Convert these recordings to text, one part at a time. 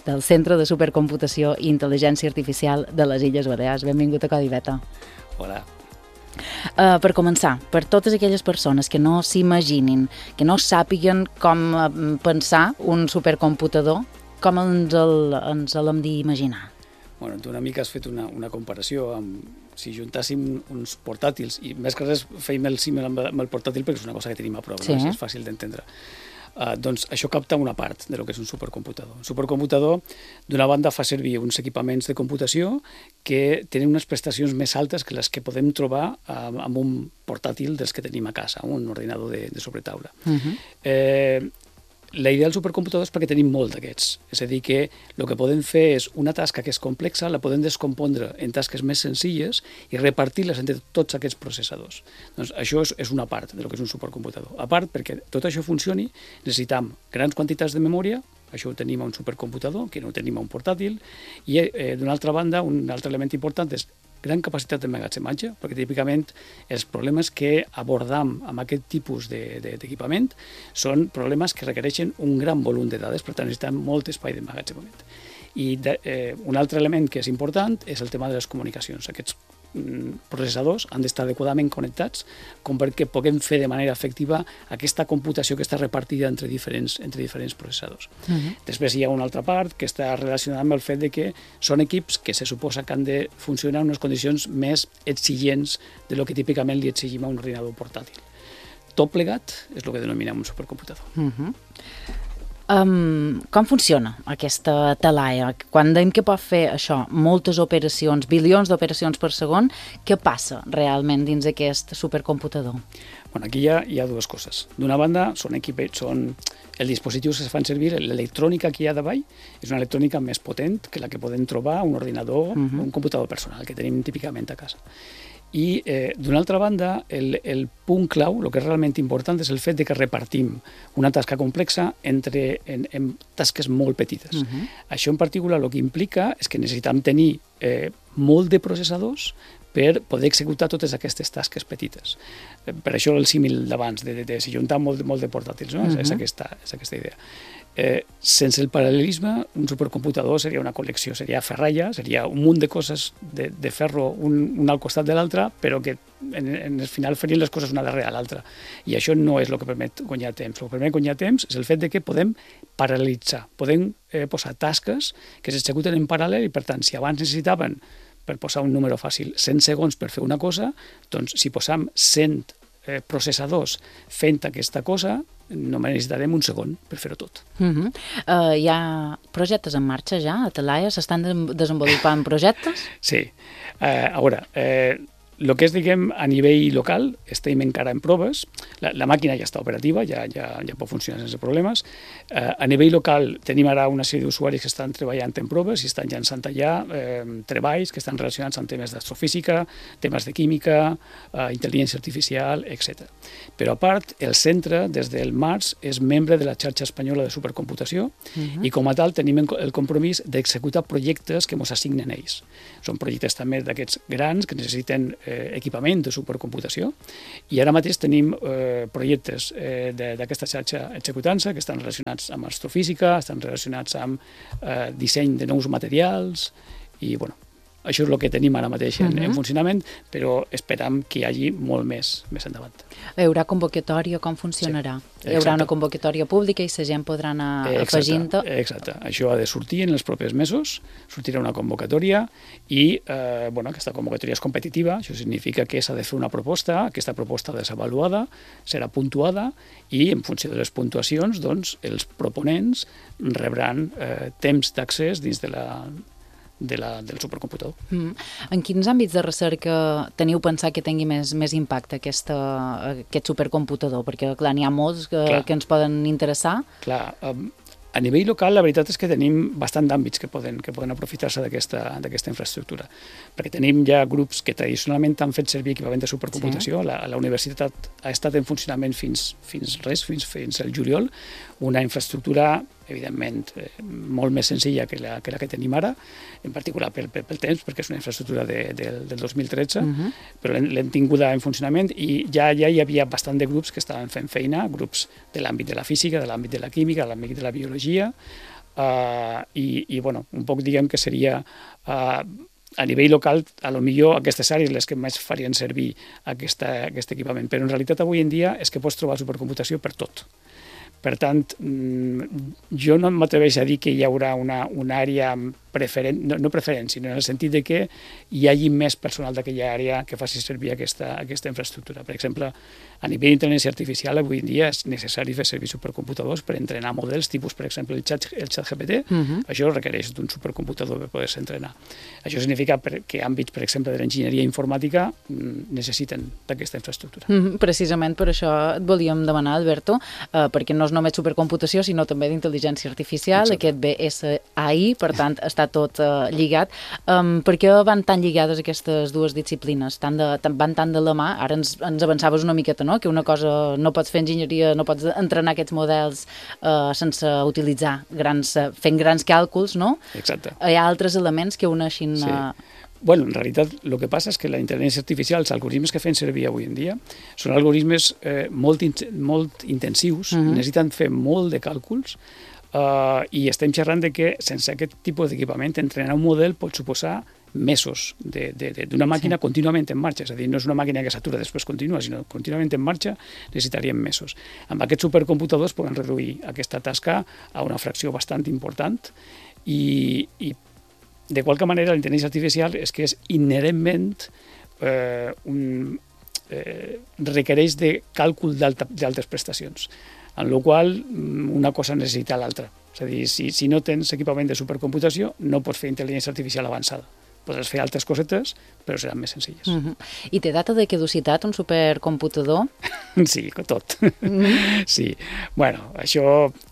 del Centre de Supercomputació i Intel·ligència Artificial de les Illes Balears. Benvingut a Codi Beta. Hola. Per començar, per totes aquelles persones que no s'imaginin, que no sàpiguen com pensar un supercomputador, com ens l'hem d'imaginar? Bueno, tu una mica has fet una comparació amb si juntàssim uns portàtils, i més que res feim el símil amb el portàtil perquè és una cosa que tenim a prop, sí. No? És fàcil d'entendre. Doncs això capta una part del que és un supercomputador. Un supercomputador, d'una banda, fa servir uns equipaments de computació que tenen unes prestacions més altes que les que podem trobar amb un portàtil dels que tenim a casa, un ordinador de sobretaula. La idea del supercomputador és perquè tenim molt d'aquests. És a dir, que el que podem fer és una tasca que és complexa, la podem descompondre en tasques més senzilles i repartir-les entre tots aquests processadors. Doncs això és una part del que és un supercomputador. A part, perquè tot això funcioni, necessitam grans quantitats de memòria, això ho tenim a un supercomputador, que no ho tenim a un portàtil, i d'una altra banda, un altre element important és gran capacitat d'emmagatzematge, perquè típicament els problemes que abordam amb aquest tipus d'equipament són problemes que requereixen un gran volum de dades, per tant necessitem molt espai d'emmagatzemament. I un altre element que és important és el tema de les comunicacions. Aquests processadors han d'estar adequadament connectats com perquè puguem fer de manera efectiva aquesta computació que està repartida entre diferents processadors. Després hi ha una altra part que està relacionada amb el fet de que són equips que se suposa que han de funcionar en unes condicions més exigents de lo que típicament li exigim a un ordinador portàtil. Tot plegat és el que denominem un supercomputador. Com funciona aquesta talaia? Quan dèiem que pot fer això, moltes operacions, bilions d'operacions per segon, què passa realment dins d'aquest supercomputador? Bueno, aquí hi ha dues coses. D'una banda, són els dispositius que es fan servir, l'electrònica que hi ha davall és una electrònica més potent que la que podem trobar a un ordinador, un computador personal que tenim típicament a casa. I, d'una altra banda, el punt clau, el que és realment important, és el fet de que repartim una tasca complexa en tasques molt petites. Això en particular el que implica és que necessitem tenir molt de processadors per poder executar totes aquestes tasques petites. Per això el símil d'abans, de si juntar molt de portàtils, no? És aquesta idea. Sense el paral·lelisme, un supercomputador seria una col·lecció, seria ferralla, seria un munt de coses de ferro un al costat de l'altre, però que en el final farien les coses una darrere l'altra. I això no és el que permet guanyar temps. El que permet guanyar temps és el fet de que podem paral·lelitzar, podem posar tasques que s'executen en paral·lel i, per tant, si abans necessitaven, per posar un número fàcil, 100 segons per fer una cosa, doncs si posam 100 processadors fent aquesta cosa, només necessitarem un segon per fer-ho tot. Hi ha projectes en marxa ja a Talaia? S'estan desenvolupant projectes? Sí. A veure, el que és, diguem, a nivell local, estem encara en proves. La màquina ja està operativa, ja pot funcionar sense problemes. A nivell local tenim ara una sèrie d'usuaris que estan treballant en proves i estan llançant allà treballs que estan relacionats amb temes d'astrofísica, temes de química, intel·ligència artificial, etc. Però a part, el centre, des del març, és membre de la xarxa espanyola de supercomputació i com a tal tenim el compromís d'executar projectes que ens assignen ells. Són projectes també d'aquests grans que necessiten equipament de supercomputació i ara mateix tenim projectes d'aquesta xarxa executant-se que estan relacionats amb astrofísica, estan relacionats amb disseny de nous materials i, bueno, això és el que tenim ara mateix en funcionament, però esperam que hi hagi molt més endavant. Hi haurà convocatòria? Com funcionarà? Sí, hi haurà una convocatòria pública i la gent podrà anar afegint-te? Exacte. Això ha de sortir en els propers mesos, sortirà una convocatòria i aquesta convocatòria és competitiva, això significa que s'ha de fer una proposta, aquesta proposta ha de ser avaluada, serà puntuada i en funció de les puntuacions, doncs, els proponents rebran temps d'accés dins del supercomputador. En quins àmbits de recerca teniu pensat que tingui més impacte aquest supercomputador? Perquè, clar, n'hi ha molts que ens poden interessar. Clar, a nivell local la veritat és que tenim bastant d'àmbits que poden aprofitar-se d'aquesta infraestructura, perquè tenim ja grups que tradicionalment han fet servir equipament de supercomputació. Sí. La universitat ha estat en funcionament fins al juliol, una infraestructura evidentment molt més senzilla que la que tenim ara, en particular pel temps, perquè és una infraestructura del 2013, però l'hem tinguda en funcionament i ja hi havia bastant de grups que estaven fent feina, grups de l'àmbit de la física, de l'àmbit de la química, de l'àmbit de la biologia, i bueno, un poc diguem que seria a nivell local, a lo millor aquestes àrees les que més farien servir aquest equipament, però en realitat avui en dia és que pots trobar supercomputació per tot. Per tant, jo no m'atreveixo a dir que hi haurà una àrea preferent, no preferent, sinó en el sentit de que hi hagi més personal d'aquella àrea que faci servir aquesta infraestructura. Per exemple, a nivell d'intel·ligència artificial, avui en dia és necessari fer servir supercomputadors per entrenar models tipus, per exemple, el ChatGPT. Això requereix d'un supercomputador per poder-se entrenar. Això significa que àmbits, per exemple, de l'enginyeria informàtica necessiten d'aquesta infraestructura. Precisament per això et volíem demanar, Alberto, perquè no és només supercomputació, sinó també d'intel·ligència artificial, aquest BSAI, per tant, està tot lligat. Per què van tan lligades aquestes dues disciplines? Van tan de la mà? Ara ens avançaves una miqueta, no? Que una cosa no pots fer enginyeria, no pots entrenar aquests models sense utilitzar fent grans càlculs, no? Exacte. Hi ha altres elements que uneixin... Sí. Bueno, en realitat, el que passa és que la intel·ligència artificial, els algoritmes que fem servir avui en dia, són algoritmes molt intensius, necessiten fer molt de càlculs, i estem xerrant de que sense aquest tipus d'equipament entrenar un model pot suposar mesos d'una màquina contínuament en marxa, és a dir, no és una màquina que s'atura després continua, sinó contínuament en marxa necessitaríem mesos. Amb aquests supercomputadors podem reduir aquesta tasca a una fracció bastant important i de qualque manera la intel·ligència artificial és que és inherentment requereix de càlcul d'altes prestacions, en la qual una cosa necessita l'altra. És a dir, si no tens equipament de supercomputació, no pots fer intel·ligència artificial avançada. Podràs fer altres cosetes, però seran més senzilles. I té data de caducitat un supercomputador? Sí, tot. Sí. Bueno, això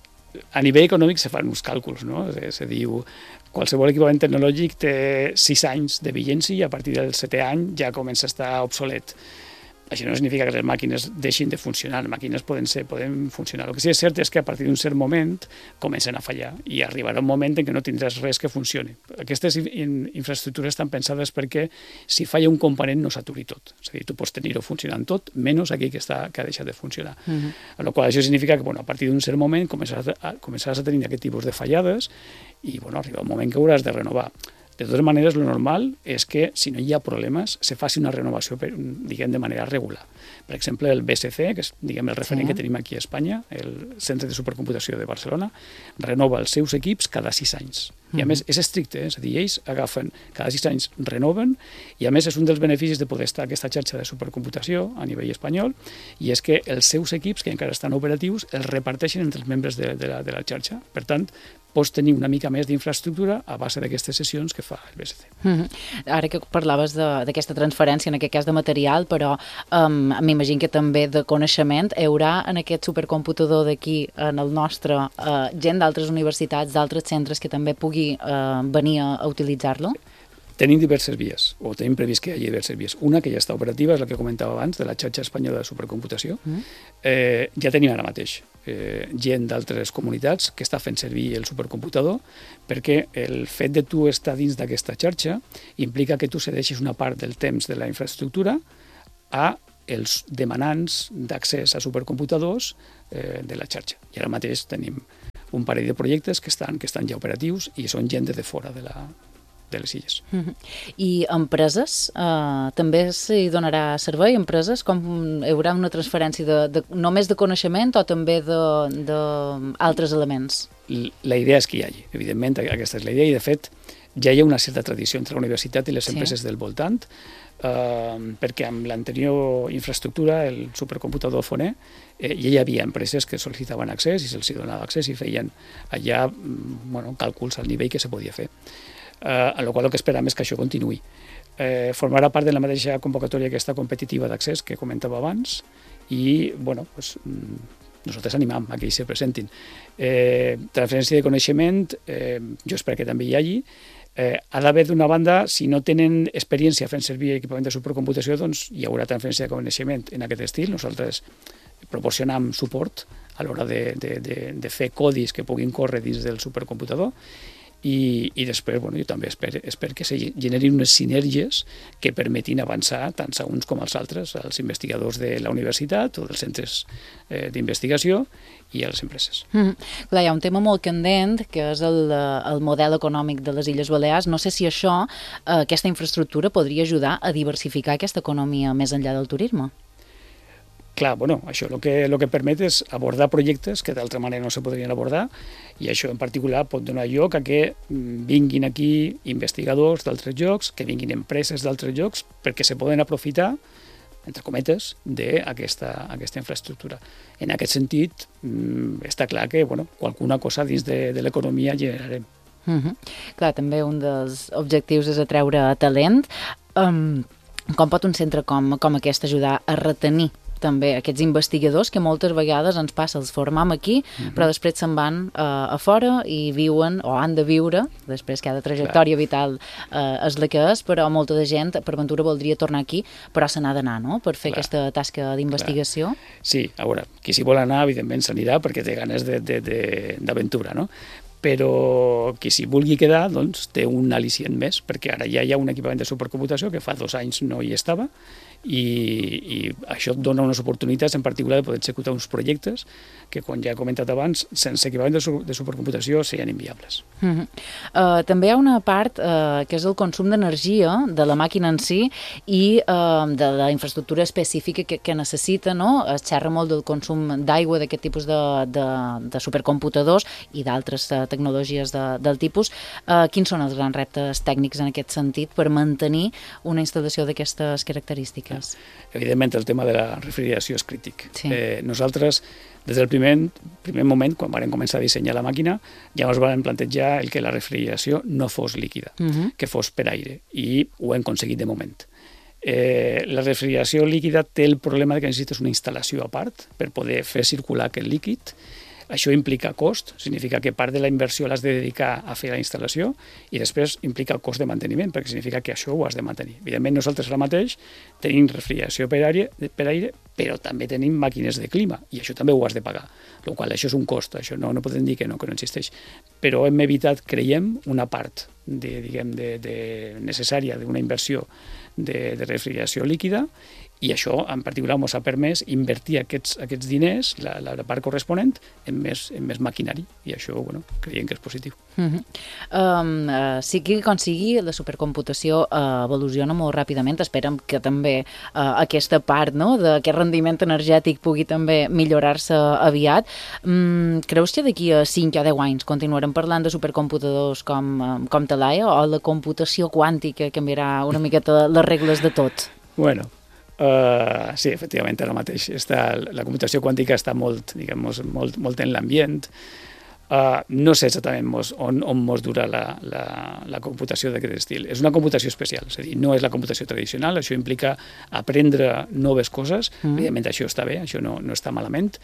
a nivell econòmic se fan uns càlculs, no? Se diu, qualsevol equipament tecnològic té 6 anys de vigència i a partir del 7è any ja comença a estar obsolet. Això no significa que les màquines deixin de funcionar, les màquines poden funcionar. El que sí és cert és que a partir d'un cert moment comencen a fallar i arribarà un moment en què no tindràs res que funcioni. Aquestes infraestructures estan pensades perquè si falla un component no s'aturi tot. És a dir, tu pots tenir-ho funcionant tot, menys aquell que ha deixat de funcionar. Amb la qual cosa això significa que a partir d'un cert moment començaràs a tenir aquest tipus de fallades i arriba un moment que hauràs de renovar. De totes maneres, lo normal és que, si no hi ha problemes, se faci una renovació, diguem, de manera regular. Per exemple, el BSC, que és, diguem, el referent que tenim aquí a Espanya, el Centre de Supercomputació de Barcelona, renova els seus equips cada 6 anys. I a més, és estricte, és a dir, ells agafen, cada 6 anys renoven, i a més és un dels beneficis de poder estar a aquesta xarxa de supercomputació a nivell espanyol, i és que els seus equips, que encara estan operatius, els reparteixen entre els membres de la xarxa. Per tant, pots tenir una mica més d'infraestructura a base d'aquestes sessions que fa el BSC. Ara que parlaves d'aquesta transferència, en aquest cas de material, però m'imagino que també de coneixement hi haurà en aquest supercomputador d'aquí, en el nostre, gent d'altres universitats, d'altres centres que també pugui venir a utilitzar-lo? Tenim diverses vies, o tenim previst que hi hagi diverses vies. Una que ja està operativa, és la que comentava abans, de la xarxa espanyola de supercomputació. Ja tenim ara mateix gent d'altres comunitats que està fent servir el supercomputador perquè el fet de tu estar dins d'aquesta xarxa implica que tu cedeixis una part del temps de la infraestructura a els demanants d'accés a supercomputadors de la xarxa. I ara mateix tenim un parell de projectes que estan ja operatius i són gent de fora de les illes. I empreses? També s'hi donarà servei? Empreses? Com hi haurà una transferència només de coneixement o també d'altres elements? La idea és que hi hagi. Evidentment, aquesta és la idea i, de fet, ja hi ha una certa tradició entre la universitat i les empreses del voltant, perquè amb l'anterior infraestructura, el supercomputador Foner, ja hi havia empreses que sol·licitaven accés i se'ls donava accés i feien allà càlculs al nivell que se podia fer. En la qual el que esperam és que això continuï. Formarà part de la mateixa convocatòria aquesta competitiva d'accés que comentava abans i, nosaltres animam a que ells se presentin. Transferència de coneixement, jo espero que també hi hagi. Ha d'haver, d'una banda, si no tenen experiència fent servir equipament de supercomputació, doncs hi haurà transferència de coneixement en aquest estil. Nosaltres proporcionam suport a l'hora de fer codis que puguin córrer dins del supercomputador i després jo també espero que se generin unes sinergies que permetin avançar tant a uns com als altres, als investigadors de la universitat o dels centres d'investigació i a les empreses. Clar, hi ha un tema molt candent, que és el model econòmic de les Illes Balears. No sé si això, aquesta infraestructura, podria ajudar a diversificar aquesta economia més enllà del turisme. Clar, això el que permet és abordar projectes que d'altra manera no se podrien abordar, i això en particular pot donar lloc a que vinguin aquí investigadors d'altres llocs, que vinguin empreses d'altres llocs, perquè se poden aprofitar, entre cometes, d'aquesta infraestructura. En aquest sentit, està clar que qualcuna cosa dins de l'economia generarem. Clar, també un dels objectius és atreure talent. Com pot un centre com aquest ajudar a retenir també aquests investigadors que moltes vegades ens passa, els formam aquí, però després se'n van a fora i viuen, o han de viure, després cada trajectòria vital és la que és, però molta de gent per ventura voldria tornar aquí, però se n'ha d'anar, no?, per fer aquesta tasca d'investigació. Sí, a veure, qui s'hi vol anar, evidentment s'anirà perquè té ganes d'aventura, no? Però qui s'hi vulgui quedar té un al·licient més, perquè ara ja hi ha un equipament de supercomputació que fa 2 anys no hi estava, i això dona unes oportunitats en particular de poder executar uns projectes que, com ja he comentat abans, sense equipament de supercomputació serien inviables. També hi ha una part que és el consum d'energia de la màquina en si i de la infraestructura específica que necessita, no? Es xerra molt del consum d'aigua d'aquest tipus de supercomputadors i d'altres tecnologies del tipus. Quins són els grans reptes tècnics en aquest sentit per mantenir una instal·lació d'aquestes característiques? Evidentment, el tema de la refrigeració és crític. Sí. Nosaltres, des del primer moment, quan vam començar a dissenyar la màquina, ja ens vam plantejar que la refrigeració no fos líquida, que fos per aire, i ho hem aconseguit de moment. La refrigeració líquida té el problema que necessites una instal·lació a part per poder fer circular aquest líquid. Això implica cost, significa que part de la inversió l'has de dedicar a fer la instal·lació, i després implica el cost de manteniment, perquè significa que això ho has de mantenir. Evidentment, nosaltres ara mateix tenim refrigeració per aire, però també tenim màquines de clima, i això també ho has de pagar. Per qual això és un cost, això no podem dir que no existeix. Però hem evitat, creiem, una part necessària d'una inversió de refrigeració líquida, i això en particular ens ha permès invertir aquests diners, la part corresponent, en més maquinari, i això creiem que és positiu. Sigui com sigui, la supercomputació evoluciona molt ràpidament. Esperem que també aquesta part, no?, d'aquest rendiment energètic pugui també millorar-se aviat. Creus que d'aquí a 5 o 10 anys continuarem parlant de supercomputadors com Talaia, o la computació quàntica canviarà una miqueta les regles de tot? Sí, efectivament, ara mateix la computació quàntica està molt en l'ambient. No sé exactament on mos dura la computació d'aquest estil. És una computació especial, és a dir, no és la computació tradicional, això implica aprendre noves coses. Evidentment, això està bé, això no està malament.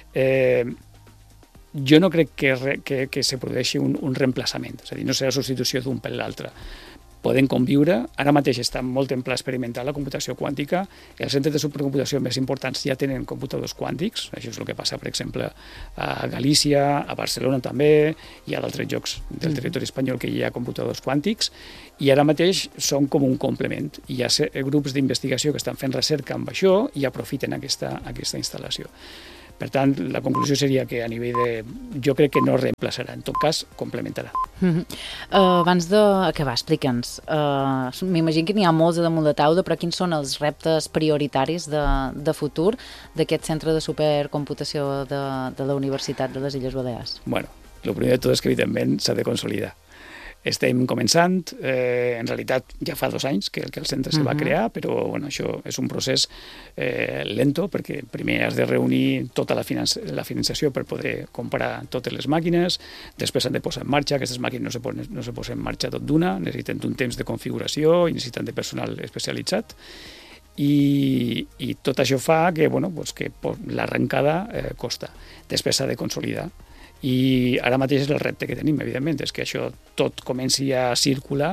Jo no crec que se produeixi un reemplaçament, és a dir, no serà substitució d'un per l'altre. Poden conviure. Ara mateix està molt en pla experimental la computació quàntica. Els centres de supercomputació més importants ja tenen computadors quàntics. Això és el que passa, per exemple, a Galícia, a Barcelona també, i a d'altres llocs del territori espanyol que hi ha computadors quàntics, i ara mateix són com un complement. Hi ha grups d'investigació que estan fent recerca amb això i aprofiten aquesta instal·lació. Per tant, la conclusió seria que a nivell jo crec que no reemplaçarà, en tot cas, complementarà. Abans d'acabar, explica'ns. M'imagino que n'hi ha molts a damunt de taula, però quins són els reptes prioritaris de futur d'aquest centre de supercomputació de la Universitat de les Illes Balears? El primer de tot és que, evidentment, s'ha de consolidar. Estem començant, en realitat ja fa 2 anys que el centre se va crear, però això és un procés lento, perquè primer has de reunir tota la finançació per poder comprar totes les màquines, després s'han de posar en marxa, aquestes màquines no se posen en marxa tot d'una, necessiten un temps de configuració i necessiten de personal especialitzat, i tot això fa que l'arrencada costa. Després s'ha de consolidar. I ara mateix és el repte que tenim, evidentment, és que això tot comenci a circular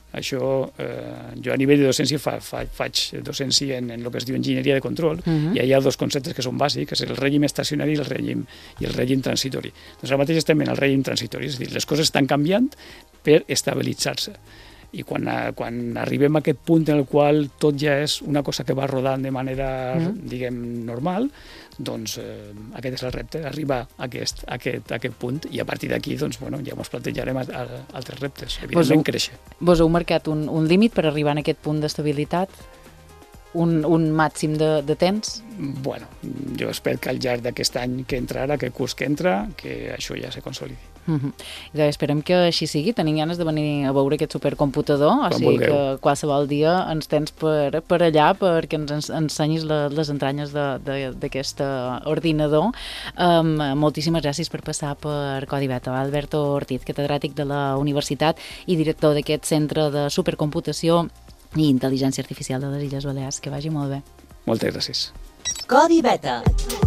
Això, jo a nivell de docència faig docència en el que es diu enginyeria de control, i hi ha dos conceptes que són bàsics, que és el règim estacionari i el règim transitori. Doncs ara mateix estem en el règim transitori, és a dir, les coses estan canviant per estabilitzar-se. I quan arribem a aquest punt en el qual tot ja és una cosa que va rodant de manera, diguem, normal, doncs aquest és el repte, arribar a aquest punt, i a partir d'aquí doncs, bueno, ja ens plantejarem altres reptes, evidentment créixer. Vos heu marcat un límit per arribar a aquest punt d'estabilitat? Un màxim de temps? Bueno, jo espero que al llarg d'aquest any que entra ara, aquest curs que entra, que això ja se consolidi. Esperem que així sigui. Tenim ganes de venir a veure aquest supercomputador, o sigui que qualsevol dia ens tens per allà perquè ens ensenyis les entranyes d'aquest ordinador. Moltíssimes gràcies per passar per Codi Beta. Alberto Ortiz, catedràtic de la Universitat i director d'aquest centre de supercomputació i intel·ligència artificial de les Illes Balears. Que vagi molt bé. Moltes gràcies. Codi Beta.